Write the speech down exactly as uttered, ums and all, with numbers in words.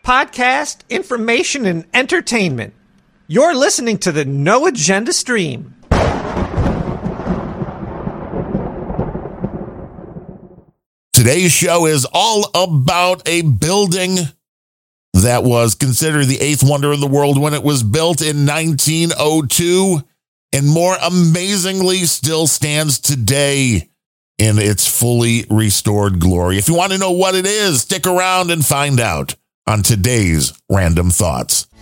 podcast, information, and entertainment. You're listening to the No Agenda Stream. Today's show is all about a building that was considered the eighth wonder of the world when it was built in nineteen oh two, and more amazingly still stands today in its fully restored glory. If you want to know what it is, stick around and find out on today's Random Thoughts.